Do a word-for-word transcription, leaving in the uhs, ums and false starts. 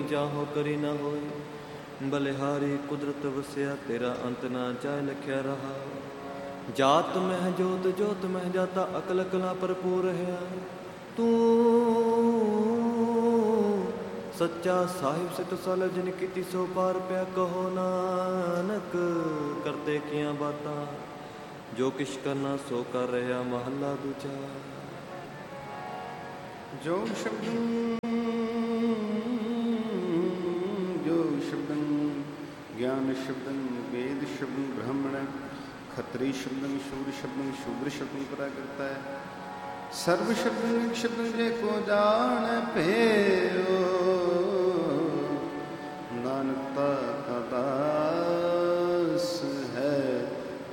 ਚਾਹੋ ਕਰੀ ਨਾ ਹੋਏ। ਬਲਿਹਾਰੀ ਕੁਦਰਤ ਵਸਿਆ ਤੇਰਾ ਅੰਤ ਨਾ ਚਾਹੇ ਲਖਿਆ ਰਹਾ। ਜਾਤ ਮਹਿ ਜੋਤ ਜੋਤ ਮਹਿ ਜਾਤਾ ਅਕਲ ਕਲਾ ਭਰਪੂਰ ਹੈ। ਤੂੰ ਸੱਚਾ ਸਾਹਿਬ ਸਿਤ ਸਲ ਜਿਨ ਕੀਤੀ ਸੋ ਪਾਰ ਪਿਆ। ਕਹੋ ਨਾਨਕ ਕਰਤੇ ਕੀਆਂ ਬਾਤਾਂ ਜੋ ਕਿਛ ਕਰਨਾ ਸੋ ਕਰ ਰਿਹਾ। ਮਹੱਲਾ ਦੂਜਾ। ਜੋ ਸ਼ਬਦੰ ਜੋ ਸ਼ਬਦੰ ਗਿਆਨ ਸ਼ਬਦੰ ਵੇਦ ਸ਼ਬਦੰ ਬ੍ਰਾਹਮਣ ਖੱਤਰੀ ਸ਼ਬਦੰ ਸ਼ੂਰ ਸ਼ਬਦੰ ਸ਼ੂਦਰ ਸ਼ਬਦੰ ਪਰਾ ਕਰਤਾ ਹੈ। ਸਰਬ ਸ਼ਬਦੰ ਇੱਕ ਸ਼ਬਦੰ ਜੇ ਕੋ ਜਾਣ ਭੇਓ ਨਾਨਕ ਤਾ